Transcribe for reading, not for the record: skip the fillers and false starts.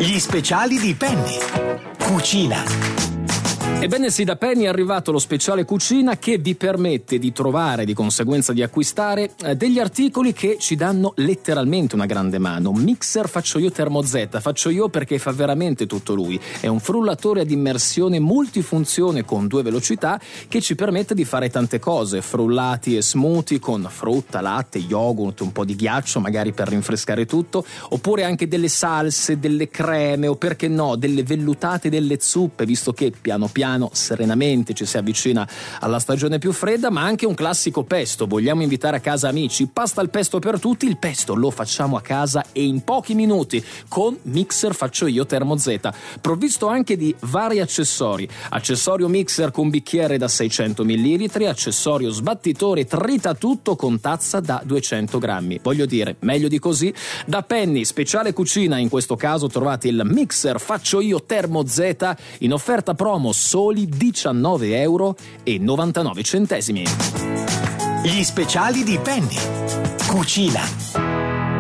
Gli speciali di Penny. Cucina. Ebbene sì, da Penny è arrivato lo speciale cucina che vi permette di trovare, di conseguenza di acquistare, degli articoli che ci danno letteralmente una grande mano. Mixer faccio io Thermo Z, faccio io perché fa veramente tutto lui. È un frullatore ad immersione multifunzione con 2 velocità che ci permette di fare tante cose, frullati e smoothie con frutta, latte, yogurt, un po' di ghiaccio magari per rinfrescare tutto, oppure anche delle salse, delle creme o perché no, delle vellutate, delle zuppe, visto che piano piano serenamente ci si avvicina alla stagione più fredda, ma anche un classico pesto. Vogliamo invitare a casa amici? Pasta al pesto per tutti, il pesto lo facciamo a casa e in pochi minuti con Mixer faccio io Thermo Z, provvisto anche di vari accessori. Accessorio mixer con bicchiere da 600 ml, accessorio sbattitore trita tutto con tazza da 200 grammi. Voglio dire, meglio di così? Da Penny, speciale cucina, in questo caso trovate il Mixer faccio io Thermo Z in offerta promo soli €19,99. Gli speciali di Penny. Cucina.